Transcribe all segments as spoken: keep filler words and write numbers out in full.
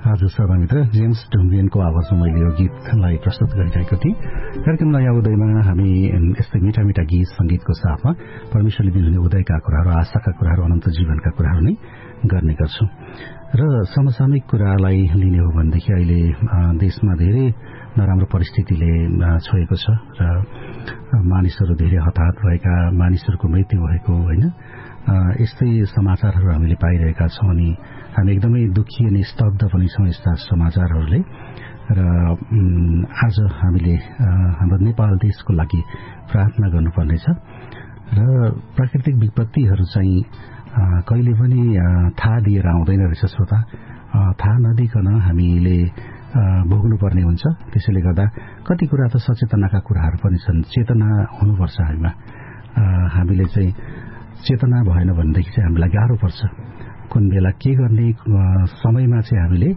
हजुर श्रोतामित्र, जेम्स ढुङ्गेनको आवाजमा मैले यो गीतलाई प्रस्तुत गरिरहेको थिएँ। कार्यक्रम नयाँ उदयमा हामी यस्तै मिठा मिठा गीत संगीतको साथमा परमेश्वरले दिनुहुने उदयका कुराहरू, आशाका कुराहरू, अनन्त जीवनका कुराहरू नै गर्ने गर्छौं। र समसामयिक कुरालाई लिने हो भनेदेखि अहिले देशमा धेरै नराम्रो परिस्थितिले छोएको छ र मानिसहरू धेरै हताहत भएका, मानिसहरूको मृत्यु भएको, होइन, यस्तै समाचारहरू हामीले पाइरहेका छौं अनि हामी एकदमै दुखी अनि स्तब्ध पनि छौं यस्ता समाचारहरूले। र आज हामीले हाम्रो नेपाल देशको लागि प्रार्थना गर्नुपर्नेछ। र प्राकृतिक विपत्तिहरू चाहिँ कहिले पनि थाहा दिएर आउँदैन रहेछ श्रोता। थाहा नदिकन हामीले भोग्नुपर्ने हुन्छ। त्यसैले गर्दा कति कुरा त सचेतनाका कुराहरू पनि छन्। चेतना हुनुपर्छ हामीमा। हामीले चाहिँ चेतना भएन भनेदेखि चाहिँ हामीलाई गाह्रो पर्छ। कुन बेला के गर्ने समयमा चाहिँ हामीले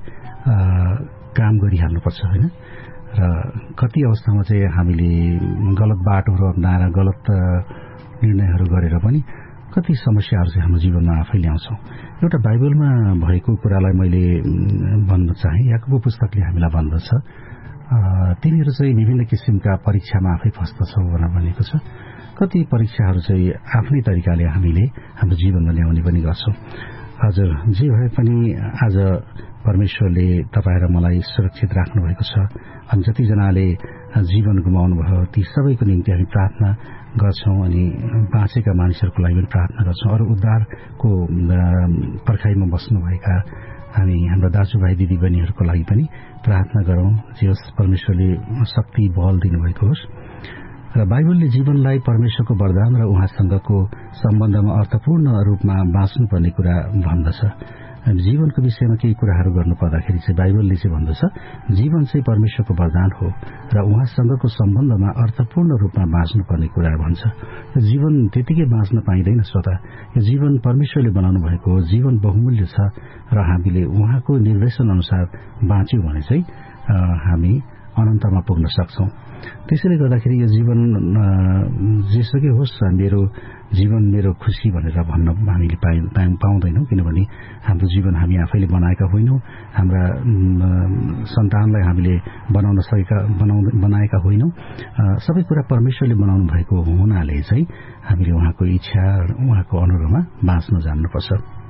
काम गरिहाल्नुपर्छ, होइन। र कति अवस्थामा चाहिँ हामीले गलत बाटोहरू अपनाएर गलत निर्णयहरू गरेर पनि कति समस्याहरू चाहिँ हाम्रो जीवनमा आफै ल्याउँछौं। एउटा बाइबलमा भएको कुरालाई मैले भन्न चाहे। याकुबको पुस्तकले हामीलाई भन्दछ, तिनीहरू चाहिँ विभिन्न किसिमका परीक्षामा आफै फस्दछौ भनेर भनेको छ। कति परीक्षाहरू चाहिँ आफ्नै तरिकाले हामीले हाम्रो जीवनमा ल्याउने पनि गर्छौं। हजुर, जे भए पनि आज परमेश्वरले तपाईँ र मलाई सुरक्षित राख्नु भएको छ अनि जतिजनाले जीवन गुमाउनु भयो ती सबैको निम्ति हामी प्रार्थना गर्छौं अनि बाँचेका मानिसहरूको लागि पनि प्रार्थना गर्छौं। अरू उद्धारको पर्खाइमा बस्नुभएका हामी हाम्रा दाजुभाइ दिदीबहिनीहरूको लागि पनि प्रार्थना गरौं, जे होस् परमेश्वरले शक्ति बल दिनुभएको होस्। र बाइबलले जीवनलाई परमेश्वरको वरदान र उहाँसँगको सम्बन्धमा अर्थपूर्ण रूपमा बाँच्नुपर्ने कुरा भन्दछ। जीवनको विषयमा केही कुराहरू गर्नु पर्दाखेरि चाहिँ बाइबलले चाहिँ भन्दछ जीवन चाहिँ परमेश्वरको वरदान हो र उहाँसँगको सम्बन्धमा अर्थपूर्ण रूपमा बाँच्नुपर्ने कुरा भन्छ। यो जीवन त्यतिकै बाँच्न पाइँदैन श्रोता। यो जीवन परमेश्वरले बनाउनु भएको हो, जीवन बहुमूल्य छ र हामीले उहाँको निर्देशन अनुसार बाँच्यौं भने चाहिँ हामी अनन्तमा पुग्न सक्छौं। त्यसैले गर्दाखेरि यो जीवन जेसुकै होस् मेरो जीवन मेरो खुशी भनेर भन्न हामीले पाउँदैनौं, किनभने हाम्रो जीवन हामी आफैले बनाएका होइनौं। हाम्रा सन्तानलाई हामीले बनाउन सकेका बनाएका होइनौं। सबै कुरा परमेश्वरले बनाउनु भएको हुनाले चाहिँ हामीले उहाँको इच्छा, उहाँको अनुरूपमा बाँच्न जान्नुपर्छ।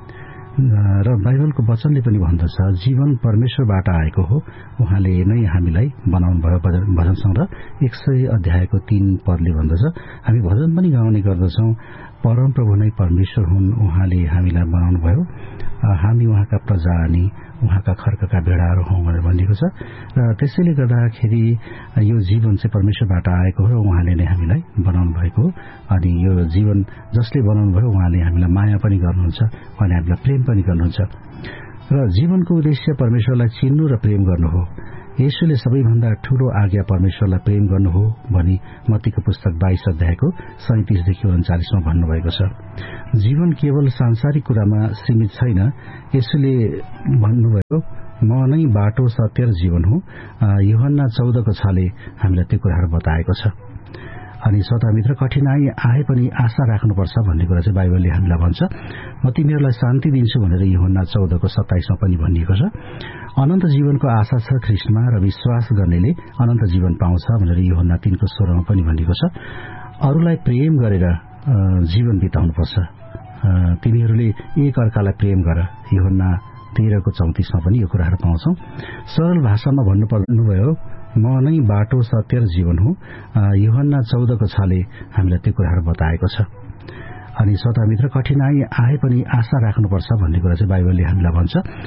र बाइबलको वचनले पनि भन्दछ जीवन परमेश्वरबाट आएको हो, उहाँले नै हामीलाई बनाउनु भयो। भजन संग्रह एक सय अध्यायको तीन पदले भन्दछ हामी भजन पनि गाउने गर्दछौं, परमप्रभु नै परमेश्वर हुन्, उहाँले हामीलाई बनाउनु भयो, हामी उहाँका प्रजा अनि उहाँका खर्कका भेडाहरू हौं भनेर भनिएको छ। र त्यसैले गर्दाखेरि यो जीवन चाहिँ परमेश्वरबाट आएको हो र उहाँले नै हामीलाई बनाउनु भएको हो। अनि यो जीवन जसले बनाउनु भयो उहाँले हामीलाई माया पनि गर्नुहुन्छ, उहाँले हामीलाई प्रेम पनि गर्नुहुन्छ। र जीवनको उद्देश्य परमेश्वरलाई चिन्नु र प्रेम गर्नु हो। येशूले सबैभन्दा ठूलो आज्ञा परमेश्वरलाई प्रेम गर्नु हो भनी मत्तीको पुस्तक बाइस अध्यायको सैंतीसदेखि उन्चालीसमा भन्नुभएको छ। जीवन केवल सांसारिक कुरामा सीमित छैन। येशूले भन्नुभयो म नै बाटो, सत्य र जीवन हुँ। यूहन्ना चौधको छले हामीलाई त्यो कुराहरू बताएको छ। अनि श्रोता मित्र, कठिनाई आए पनि आशा राख्नुपर्छ भन्ने कुरा चाहिँ बाइबलले हामीलाई भन्छ। म तिमीहरूलाई शान्ति दिन्छु भनेर यूहन्ना चौधको सत्ताइसमा पनि भनिएको छ। अनन्त जीवनको आशा छ ख्रीष्टमा र विश्वास गर्नेले अनन्त जीवन पाउँछ भनेर यूहन्ना तीनको सोह्रमा पनि भनिएको छ। अरूलाई प्रेम गरेर जीवन बिताउनुपर्छ। तिनीहरूले एक अर्कालाई प्रेम गर, यूहन्ना तेह्रको चौतिसमा पनि यो कुराहरू पाउँछौं। सरल भाषामा भन्नु पर्नुभयो म नै बाटो, सत्य र जीवन हुँ। यूहन्ना चौधको छले हामीलाई त्यो कुराहरू बताएको छ। अनि श्रोता मित्र, कठिनाई आए पनि आशा राख्नुपर्छ भन्ने कुरा चाहिँ बाइबलले हामीलाई भन्छ।